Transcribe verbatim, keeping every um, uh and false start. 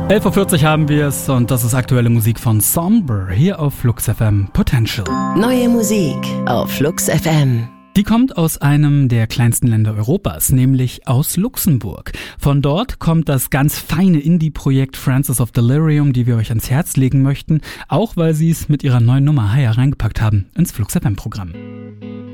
elf Uhr vierzig haben wir es und das ist aktuelle Musik von Somber hier auf Flux F M Potential. Neue Musik auf Flux F M. Die kommt aus einem der kleinsten Länder Europas, nämlich aus Luxemburg. Von dort kommt das ganz feine Indie-Projekt Frances of Delirium, die wir euch ans Herz legen möchten, auch weil sie es mit ihrer neuen Nummer Higher reingepackt haben ins Flux F M Programm.